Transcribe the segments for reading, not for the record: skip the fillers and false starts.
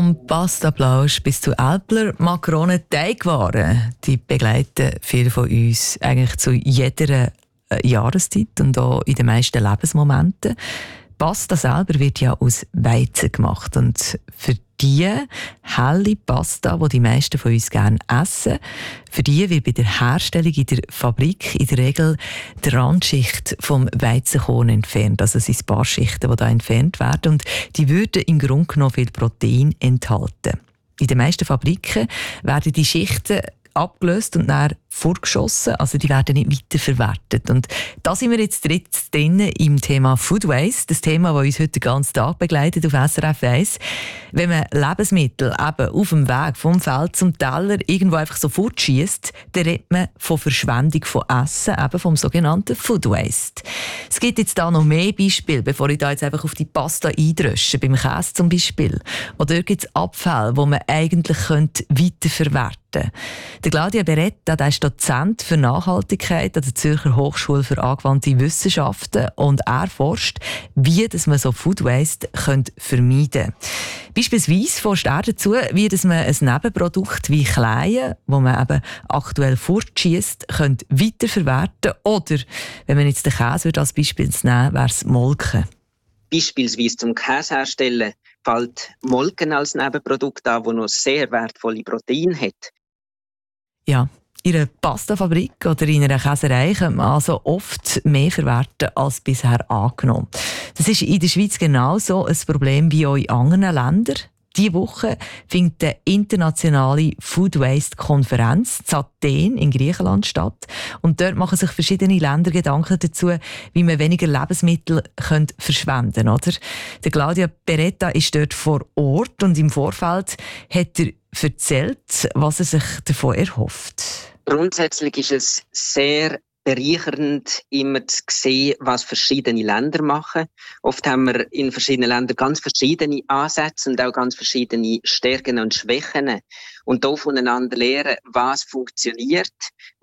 Vom Pastaplausch bis zu Älpler, Makronen, Teigwaren, die begleiten viele von uns eigentlich zu jeder Jahreszeit und auch in den meisten Lebensmomenten. Pasta selber wird ja aus Weizen gemacht und für die helle Pasta, die die meisten von uns gerne essen, für die wird bei der Herstellung in der Fabrik in der Regel die Randschicht vom Weizenkorn entfernt. Also es sind ein paar Schichten, die da entfernt werden und die würden im Grunde genommen viel Protein enthalten. In den meisten Fabriken werden die Schichten abgelöst und dann vorgeschossen, also die werden nicht weiterverwertet. Und da sind wir jetzt drin im Thema Food Waste, das Thema, das uns heute den ganzen Tag begleitet auf SRF 1. Wenn man Lebensmittel eben auf dem Weg vom Feld zum Teller irgendwo einfach so fortschießt, dann redet man von Verschwendung von Essen, eben vom sogenannten Food Waste. Es gibt jetzt da noch mehr Beispiele, bevor ich da jetzt einfach auf die Pasta eindrösche, beim Käse zum Beispiel. Oder dort gibt es Abfälle, die man eigentlich weiterverwerten könnte. Der Claudia Beretta, der ist Dozent für Nachhaltigkeit an der Zürcher Hochschule für angewandte Wissenschaften und er forscht, wie man so Food Waste vermeiden könnte. Beispielsweise forscht er dazu, wie man ein Nebenprodukt wie Kleien, das man eben aktuell fortschießt, weiterverwerten. Oder, wenn man jetzt den Käse als Beispiel nehmen, wäre es Molken. Beispielsweise zum Käse herstellen fällt Molken als Nebenprodukt an, das noch sehr wertvolle Proteine hat. Ja, in einer Pastafabrik oder in einer Käserei kann man also oft mehr verwerten als bisher angenommen. Das ist in der Schweiz genauso ein Problem wie auch in anderen Ländern. Diese Woche findet eine internationale Food Waste Konferenz in Athen in Griechenland statt. Und dort machen sich verschiedene Länder Gedanken dazu, wie man weniger Lebensmittel verschwenden kann. Oder? Der Claudia Beretta ist dort vor Ort und im Vorfeld hat er erzählt, was er sich davon erhofft. Grundsätzlich ist es sehr bereichernd, immer zu sehen, was verschiedene Länder machen. Oft haben wir in verschiedenen Ländern ganz verschiedene Ansätze und auch ganz verschiedene Stärken und Schwächen. Und da voneinander lernen, was funktioniert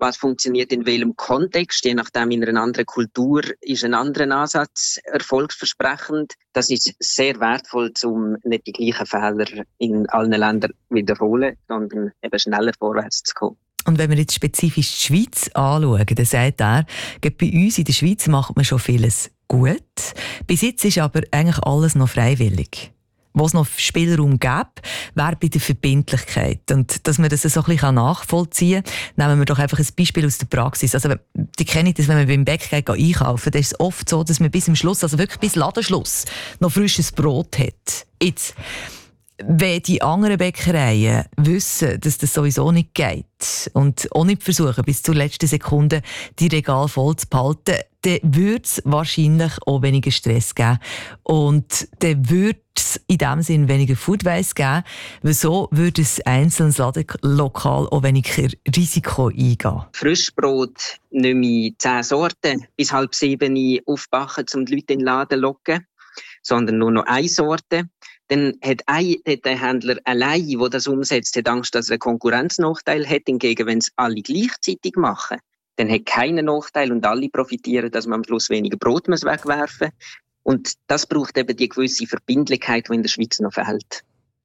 in welchem Kontext. Je nachdem, in einer anderen Kultur ist ein anderer Ansatz erfolgsversprechend. Das ist sehr wertvoll, um nicht die gleichen Fehler in allen Ländern wiederholen, sondern eben schneller vorwärts zu kommen. Und wenn wir jetzt spezifisch die Schweiz anschauen, dann sagt er, bei uns in der Schweiz macht man schon vieles gut. Bis jetzt ist aber eigentlich alles noch freiwillig. Wo es noch Spielraum gäbe, wäre bei der Verbindlichkeit. Und dass man das so ein bisschen nachvollziehen kann, nehmen wir doch einfach ein Beispiel aus der Praxis. Also, die kennen das, wenn man beim Bäcker geht einkaufen, dann ist es oft so, dass man bis zum Schluss, also wirklich bis Ladenschluss, noch frisches Brot hat. Jetzt, wenn die anderen Bäckereien wissen, dass das sowieso nicht geht und auch nicht versuchen, bis zur letzten Sekunde die Regale voll zu behalten, dann würde es wahrscheinlich auch weniger Stress geben. Und dann würde es in dem Sinn weniger Food Waste geben, weil so würde ein einzelnes Ladenlokal auch weniger Risiko eingehen. Frischbrot nicht mehr 10 Sorten bis 6:30 aufbacken, um die Leute in den Laden zu locken, sondern nur noch eine Sorte. Dann hat der Händler allein, der das umsetzt, hat Angst, dass er einen Konkurrenznachteil hat. Hingegen, wenn es alle gleichzeitig machen, dann hat keiner Nachteil und alle profitieren, dass man am Schluss weniger Brot wegwerfen muss. Und das braucht eben die gewisse Verbindlichkeit, die in der Schweiz noch fehlt.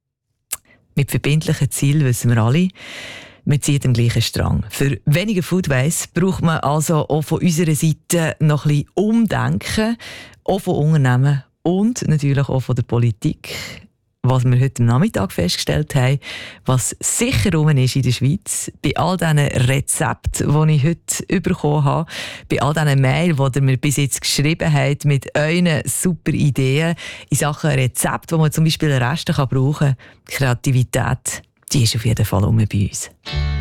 Mit verbindlichen Zielen wissen wir alle, man zieht am gleichen Strang. Für weniger Food Waste braucht man also auch von unserer Seite noch ein bisschen Umdenken, auch von Unternehmen und natürlich auch von der Politik. Was wir heute Nachmittag festgestellt haben, was sicher rum ist in der Schweiz, bei all diesen Rezepten, die ich heute bekommen habe, bei all diesen Mails, die ihr mir bis jetzt geschrieben habt, mit euren super Ideen in Sachen Rezept, die man zum Beispiel Reste brauchen kann, Kreativität, die ist auf jeden Fall bei uns.